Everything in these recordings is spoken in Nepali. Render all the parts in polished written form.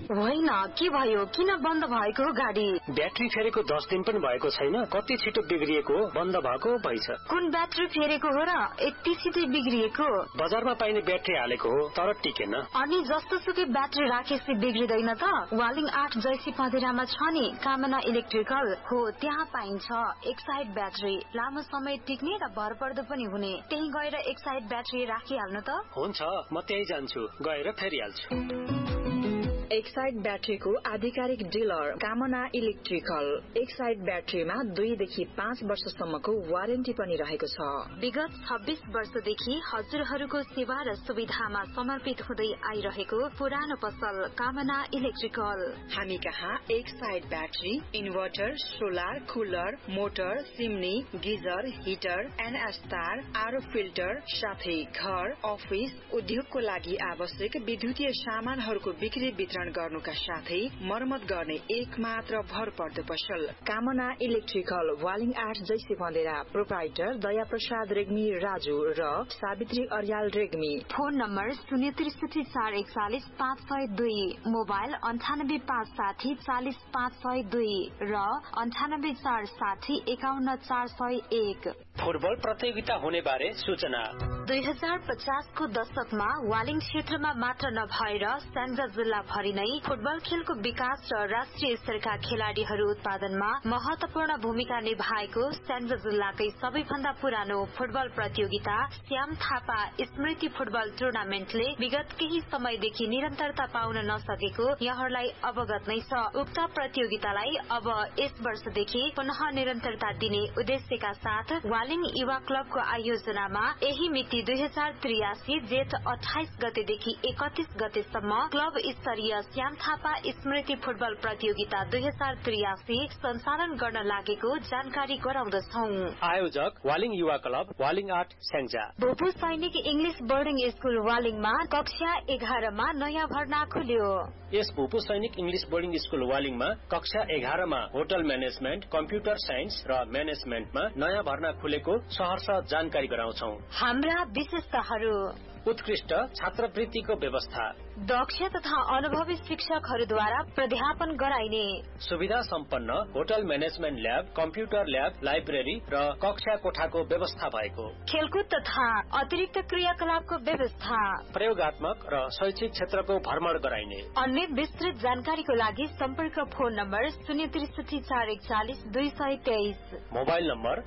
होइन, के भयो? किन बन्द भएको हो गाडी? ब्याट्री फेरेको 10 दिन पनि भएको छैन, कति छिटो बिग्रिएको हो, बन्द भएको भइछ। कुन ब्याट्री फेरेको हो र यति छिटो बिग्रिएको? बजारमा पाइने ब्याट्री हालेको हो तर टिकेन। अनि जस्तो सुकै ब्याट्री राखेपछि बिग्रिदैन त? वालिङ 8 जैसी पँधेरामा छ नि कामना इलेक्ट्रिकल हो, त्यहाँ पाइन्छ एक साइड ब्याट्री, लामो समय टिक्ने र भरपर्दो पनि हुने। त्यही गएर एक साइड ब्याट्री राखिहाल्नु त। हुन्छ, म त्यही जान्छु, गएर फेरिहाल्छु। एक साइड ब्याट्रीको आधिकारिक डिलर कामना इलेक्ट्रिकल। एक साइड ब्याट्रीमा 2 देखि 5 वर्षसम्मको वारेन्टी पनि रहेको छ। विगत 26 वर्षदेखि हजुरहरूको सेवा र सुविधामा समर्पित हुँदै आइरहेको पुरानो पसल कामना इलेक्ट्रिकल। हामी कहाँ एक side battery, inverter, solar, cooler, motor, chimney, geyser, heater, NS तार, आरओ फिल्टर साथै घर, अफिस, उद्योगको लागि आवश्यक विद्युतीय सामानहरूको बिक्री वितरण गर्नुका साथै मर्मत गर्ने एक मात्र भरपर्दो पसल कामना इलेक्ट्रिकल। वालिङ 8 जैसी पँधेरा। प्रोप्राइटर दया प्रसाद रेग्मी राजु र Savitri Aryal Regmi. Phone number 063 441 502, mobile 98 560 40 502 र 98 460 51 401। फुटबल प्रतियोगिता हुने बारे सूचना। 2050 को दशकमा वालिङ क्षेत्रमा मात्र नभएर स्याङ्जा जिल्ला भरि नै फुटबल खेलको विकास र राष्ट्रिय स्तरका खेलाड़ीहरू उत्पादनमा महत्वपूर्ण भूमिका निभाएको स्याङ्जा जिल्लाकै सबैभन्दा पुरानो फुटबल प्रतियोगिता श्याम थापा स्मृति फुटबल टुर्नामेन्टले विगत केही समयदेखि निरन्तरता पाउन नसकेको यहाँहरूलाई अवगत नै छ। उक्त प्रतियोगितालाई अब यस वर्षदेखि पुनः निरन्तरता दिने उद्देश्यका साथ वालिङ युवा क्लबको आयोजनामा यही मिति 2083 जेठ 28 गतेदेखि 31 गतेसम्म क्लब स्तरीय श्याम थापा स्मृति फुटबल प्रतियोगिता 2083 सञ्चालन गर्न लागेको जानकारी गराउँदछौ। आयोजक वालिङ युवा क्लब, वालिङ 8 स्याङ्जा। भूपू सैनिक इंग्लिश बोर्डिङ स्कूल वालिङमा कक्षा 11 मा नयाँ भर्ना खुल्यो। यस भूपू सैनिक इंग्लिश बोर्डिङ स्कूल वालिङमा कक्षा 11 मा होटल म्यानेजमेन्ट, कम्प्युटर साइन्स र म्यानेजमेन्टमा नयाँ भर्ना खुलेको सहर्ष जानकारी गराउँछौ। हाम्रा विशेषताहरू: उत्कृष्ट छात्रवृत्तिको व्यवस्था, दक्ष तथा अनुभवी शिक्षकहरूद्वारा प्राध्यापन गराइने, सुविधा सम्पन्न hotel management lab, computer lab, library र कक्षा कोठाको व्यवस्था भएको, खेलकुद तथा अतिरिक्त क्रियाकलापको व्यवस्था, प्रयोगात्मक र शैक्षिक क्षेत्रको भ्रमण गराइने। अन्य विस्तृत जानकारीको लागि सम्पर्क फोन नम्बर 063 441 223, मोबाइल नम्बर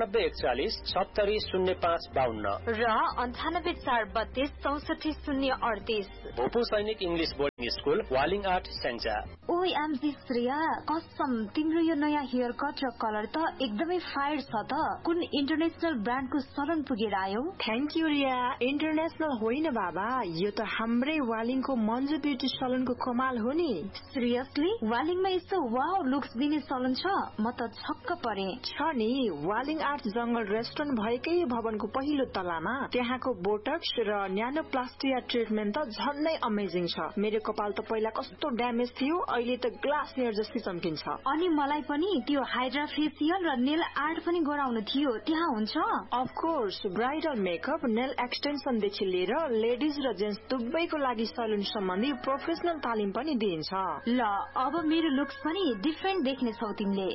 9841 70 05 52 र 98 432 64 038। भूपू सैनिक English boarding school, Waling 8 Syangja. OMG Shreya, कसम तिम्रो यो नयाँ हेयर कट र कलर त एकदमै फायर छ त। कुन इन्टरनेशनल ब्रान्डको सलन पुगेर आयो? Thank you Riya. इन्टरनेशनल होइन बाबा, यो त हाम्रै वालिङको मन्जु ब्युटी सलनको कमाल हो नि। सिरियसली? वालिङमा यस्तो वाउ लुक्स दिने सलन छ? म त छक्क परे। छ नि, वालिङ 8 जंगल रेस्टुरेन्ट भएकै भवनको पहिलो तलामा। त्यहाँको बोटक्स र न्यानोप्लास्टिया ट्रिटमेन्ट त झन्नै अमेजिङ छ। मेरो कपाल त पहिला कस्तो ड्यामेज थियो, अहिले त ग्लास हेयर जस्तै चम्किन्छ। अनि मलाई पनि त्यो हाइड्रा फेसियल र नेल आर्ट पनि गराउनु थियो, त्यहाँ हुन्छ? Of course, bridal makeup, nail extension देखि लिएर लेडिज र जेन्ट्स दुवैको लागि सलुन सम्बन्धी प्रोफेसनल तालिम पनि दिइन्छ। ल, अब मेरो लुक्स पनि डिफरेन्ट देख्ने छौ तिमीले।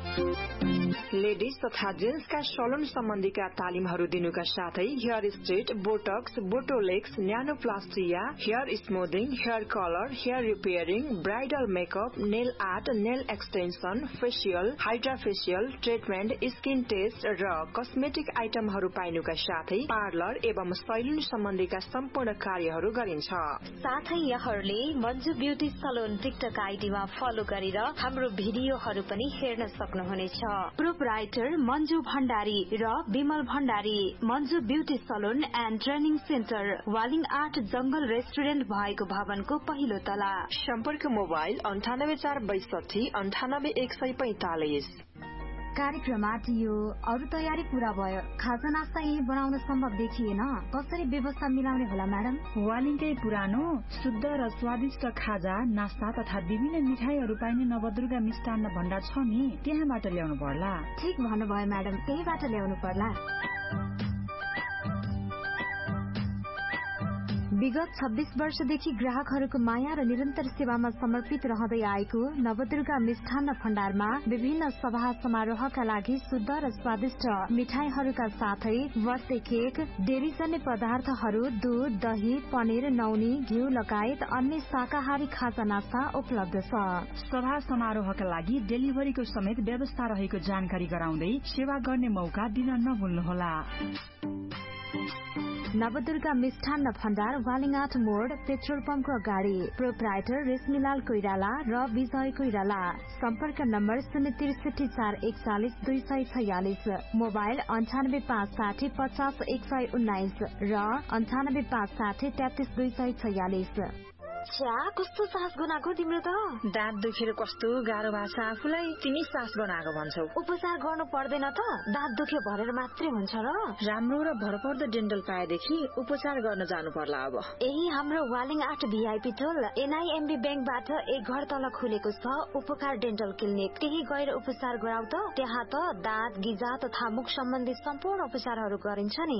लेडिज तथा जेन्ट्सका सलुन सम्बन्धीका तालिमहरू दिनुका साथै hair straight, Botox, बोटोलेक्स, न्यानोप्लास्टिया, hair स्मुथिङ, hair colour, hair repairing, bridal makeup, nail art, nail extension, facial, hydra facial treatment, skin test र कस्मेटिक आइटमहरू पाइनुका साथै पार्लर एवं सैलुन सम्बन्धीका सम्पूर्ण कार्यहरू गरिन्छ। साथै यहाँहरूले Manju beauty Salon TikTok आइडीमा follow गरेर हाम्रो भिडियोहरू पनि हेर्न सक्नुहुनेछ। प्रोप्राइटर मन्जु भण्डारी र Bimal Bhandari, Manju beauty Salon and training centre, Waling 8 जंगल रेस्टुरेन्ट भएको भवनको पहिलो तला। सम्पर्क मोबाइल 98462 98145। कार्यक्रम आटियो, अरू तयारी पूरा भयो, खाजा नास्ता यही बनाउन सम्भव देखिएन, कसरी व्यवस्था मिलाउने होला म्याडम? वालिङकै पुरानो शुद्ध र स्वादिष्ट खाजा नास्ता तथा विभिन्न मिठाईहरू पाइने नवदुर्गा मिष्टान्न भण्डार छ नि, त्यहाँबाट ल्याउनु पर्ला। ठिक भन्नुभयो म्याडम, त्यहीबाट ल्याउनु पर्ला। विगत 26 वर्षदेखि ग्राहकहरूको माया र निरन्तर सेवामा समर्पित रहँदै आएको नवदुर्गा मिष्ठान्न भण्डारमा विभिन्न सभा समारोहका लागि शुद्ध र स्वादिष्ट मिठाईहरूका साथै बर्थडे केक, डेरीजन्य पदार्थहरू, दूध, दही, पनिर, नौनी, घिउ लगायत अन्य शाकाहारी खाजा नास्ता उपलब्ध छ। सभा समारोहका लागि डेलिभरीको समेत व्यवस्था रहेको जानकारी गराउँदै सेवा गर्ने मौका दिन नभुल्नुहोला। नवदुर्गा मिष्ठान्न भण्डार, वालिङाट मोड, पेट्रोल पम्पको अगाडि। प्रोप्राइटर रेशमीलाल कोइराला र विजय कोइराला। सम्पर्क नम्बर 063 मोबाइल 9856 50 119 र 9856 33 246। कस्तो सास बनाएको तिम्रो त? दाँत दुखेर कस्तो गाह्रो भएको छ आफूलाई, तिमी सास बनाएको भन्छौ। उपचार गर्नु पर्दैन त? दाँत दुख्यो भनेर मात्रै हुन्छ र? राम्रो र भरपर्दो डेन्टल पाएदेखि उपचार गर्न जानु पर्ला अब। यही हाम्रो वालिङ 8 VIP टोल NIMB ब्याङ्कबाट एक घर तल खुलेको छ उपकार डेन्टल क्लिनिक। त्यही गएर उपचार गराउ त। त्यहाँ त दाँत, गिजा तथा मुख सम्बन्धी सम्पूर्ण उपचारहरू गरिन्छ नि।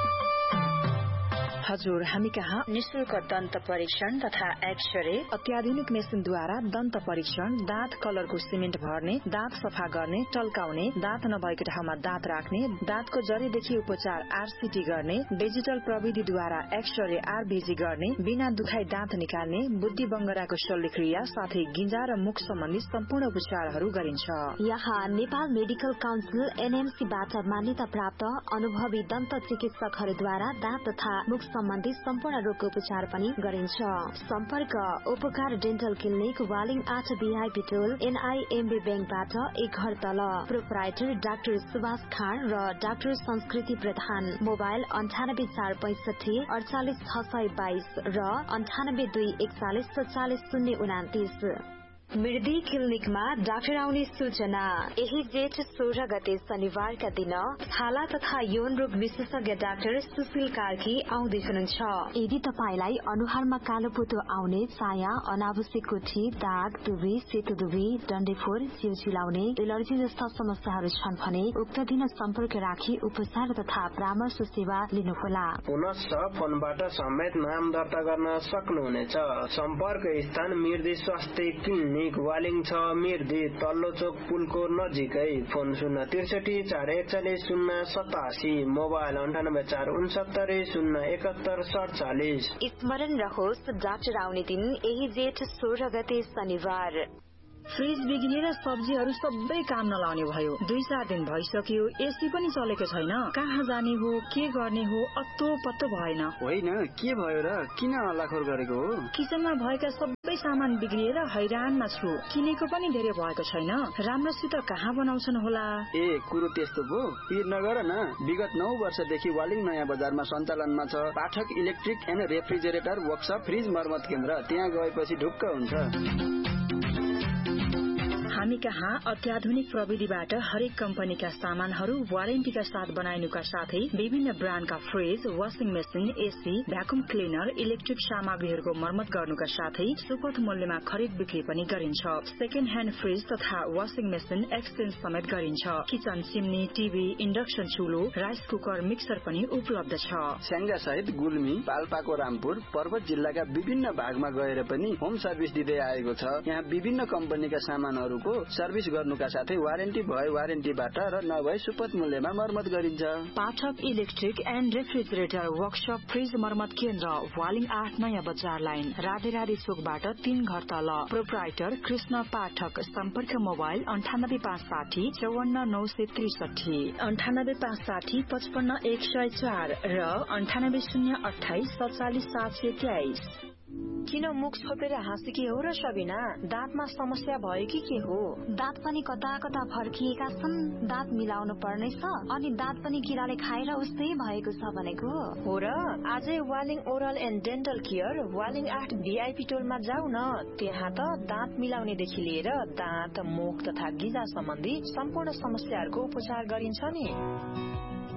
हजुर, हामी कहाँ निशुल्क दन्त परीक्षण तथा एक्सरे, अत्याधुनिक मेसिनद्वारा दन्त परीक्षण, दाँत कलरको सिमेन्ट भर्ने, दाँत सफा गर्ने, टल्काउने, दाँत नभएको ठाउँमा दाँत राख्ने, दाँतको जरीदेखि उपचार RCT गर्ने, डिजिटल प्रविधिद्वारा एक्सरे RBG गर्ने, बिना दुखाइ दाँत निकाल्ने, बुद्धि बङ्गराको शल्यक्रिया साथै गिजा र मुख सम्बन्धी सम्पूर्ण उपचारहरू गरिन्छ। यहाँ नेपाल मेडिकल काउन्सिल NMC-बाट मान्यता प्राप्त अनुभवी दन्त चिकित्सकहरूद्वारा दाँत तथा मुख सम्बन्धी सम्पूर्ण रोगको उपचार पनि गरिन्छ। सम्पर्क उपकार डेन्टल क्लिनिक, वालिङ 8 VIP टोल NIMB ब्याङ्कबाट एक घर तल। प्रोप्राइटर डाक्टर सुभाष खान र डाक्टर संस्कृति प्रधान। मोबाइल 9845 48 622 र 9821 44 029। मृदी क्लिनिकमा डाक्टर आउने सूचना। यही जेठ 16 गते शनिबारका दिन छाला तथा यौन रोग विशेषज्ञ डाक्टर सुशील कार्की आउँदै हुनुहुन्छ। यदि तपाईलाई अनुहारमा कालो पोतो आउने, चाया, अनावश्यक कोठी, दाग, दुबी, सेतो दुबी, डन्डेफोर, जिउ चिलाउने, एलर्जी जस्ता समस्याहरू छन् भने उक्त दिन सम्पर्क राखी उपचार तथा परामर्श सेवा लिनुहोला। पुनश्च फोनबाट समेत नाम दर्ता गर्न सक्नुहुनेछ। सम्पर्क स्थान मृदी स्वास्थ्य क्लिनिक, वालिङ 6 मृदी, तल्लो चोक पुलको नजिकै। Phone 063 441 087, mobile 98 469 071 47। स्मरण रहोस्, डाक्टर आउने दिन यही जेठ 16 गते शनिबार। फ्रिज बिग्रिएर सब्जीहरू सबै काम नलाउने भयो। 2-4 दिन भइसक्यो, एसी पनि चलेको छैन। कहाँ जाने हो, के गर्ने हो, अत्तो पत्तो भएन। होइन, के भयो र? किन हल्लाखोर गरेको हो? किचनमा भएका सबै सामान बिग्रिएर हैरानमा छु। किनेको पनि धेरै भएको छैन। राम्रोसित कहाँ बनाउँछन् होला? कुरो त्यस्तो भो? पिर नगर न। विगत 9 वर्षदेखि वालिङ नयाँ बजारमा सञ्चालनमा छ पाठक electric and refrigerator workshop fridge मर्मत केन्द्र। त्यहाँ गएपछि ढुक्क हुन्छ। हामी कहाँ अत्याधुनिक प्रविधिबाट हरेक कम्पनीका सामानहरू वारेन्टीका साथ बनाइनुका साथै विभिन्न ब्रान्डका fridge, washing machine, AC, vacuum cleaner, electric सामग्रीहरूको मर्मत गर्नुका साथै सुपथ मूल्यमा खरिद बिक्री पनि गरिन्छ। सेकेन्ड ह्यान्ड फ्रिज तथा वाशिङ मेसिन एक्सचेन्ज समेत गरिन्छ। Kitchen, chimney, TV, induction चुलो, rice cooker, mixer पनि उपलब्ध छ। स्याङ्जा सहित गुल्मी, पाल्पाको रामपुर, पर्वत जिल्लाका विभिन्न भागमा गएर पनि होम सर्भिस दिँदै आएको छ। यहाँ विभिन्न कम्पनीका सामानहरूको सर्भिस गर्नुका साथै वारेन्टी भए वारेन्टीबाट र नभए सुपथ मूल्यमा मर्मत गरिन्छ। पाठक electric and refrigerator workshop fridge मर्मत केन्द्र, वालिङ 8 नयाँ बजार लाइन, राधेराधे चोकबाट 3 घर तल। प्रोप्राइटर कृष्ण पाठक। सम्पर्क मोबाइल 9856 54 963, 9856 55 104 र 9808 47 723। किन मुख छोपेर हाँसेकी हो र सबिना? दाँतमा समस्या भयो कि के हो? दाँत पनि कता कता फर्किएका छन्। दाँत मिलाउनु पर्नेछ अनि दाँत पनि किराले खाएर उस्तै भएको छ भनेको हो र। आजै Waling oral and dental care, Waling 8 VIP टोलमा जाऊ न। त्यहाँ त दाँत मिलाउनेदेखि लिएर दाँत, मुख तथा गिजा सम्बन्धी सम्पूर्ण समस्याहरूको उपचार गरिन्छ नि।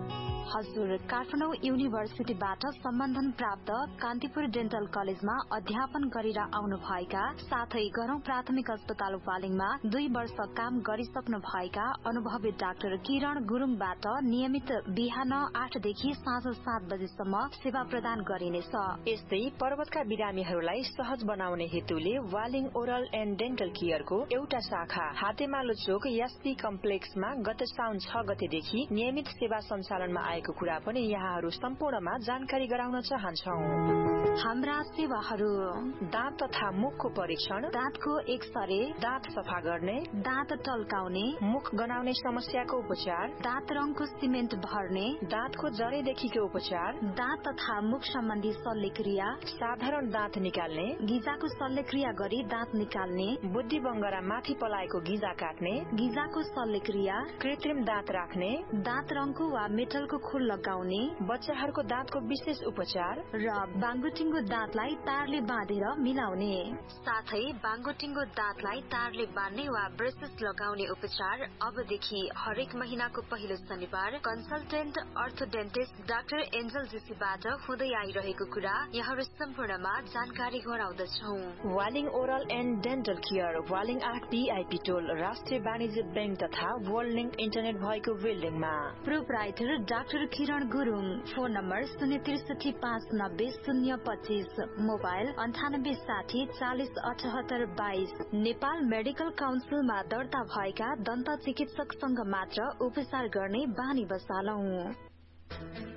हजुर, काठमाडौँ युनिभर्सिटीबाट सम्बन्धन प्राप्त कान्तिपुर डेन्टल कलेजमा अध्यापन गरेर आउनुभएका साथै गरौं प्राथमिक अस्पताल वालिङमा 2 वर्ष काम गरिसक्नु भएका अनुभवी डाक्टर किरण गुरुङबाट नियमित बिहान 8 देखि साँझ 7 बजेसम्म सेवा प्रदान गरिनेछ। यस्तै पर्वतका बिरामीहरूलाई सहज बनाउने हेतुले वालिङ ओरल एन्ड डेन्टल केयरको एउटा शाखा हातेमालो चोक एसपी कम्प्लेक्समा गत साउन 6 गतेदेखि नियमित सेवा सञ्चालनमा आएको कुरा पनि यहाँहरू सम्पूर्णमा जानकारी गराउन चाहन्छौ। हाम्रा सेवाहरू: दाँत तथा मुखको परीक्षण, दाँतको एक्सरे, दाँत सफा गर्ने, दाँत टल्काउने, मुख गनाउने समस्याको उपचार, दाँत रङको सिमेन्ट भर्ने, दाँतको जरेदेखिको उपचार, दाँत तथा मुख सम्बन्धी शल्यक्रिया, साधारण दाँत निकाल्ने, गिजाको शल्यक्रिया गरी दाँत निकाल्ने, बुद्धि बङ्गरा माथि पलाएको गिजा काट्ने, गिजाको शल्यक्रिया, कृत्रिम दाँत राख्ने, दाँत रङको वा मेटलको खुर लगाउने, बच्चाहरूको दाँतको विशेष उपचार र बाङ्गोटिङ्गो दाँतलाई तारले बाँधेर मिलाउने, साथै बाङ्गोटिङ्गो दाँतलाई तारले बाँध्ने वा ब्रेसेस लगाउने उपचार अबदेखि हरेक महिनाको पहिलो शनिबार कन्सल्टेन्ट अर्थोडेन्टिस्ट डाक्टर एन्जल जेसीबाट हुँदै आइरहेको कुरा यहाँहरू सम्पूर्णमा जानकारी गराउँदछौ। Waling oral and dental care, Waling 8 PIP टोल, राष्ट्रिय वाणिज्य बैंक तथा वर्ल्ड लिंक इन्टरनेट भएको बिल्डिङमा। प्रोपराइटर डाक्टर किरण Gurung. Phone number 063 590 025, mobile 98 60 40 78 22। Nepal medical काउन्सिलमा दर्ता भएका दन्त चिकित्सकसँग मात्र उपचार गर्ने बानी बसालौं।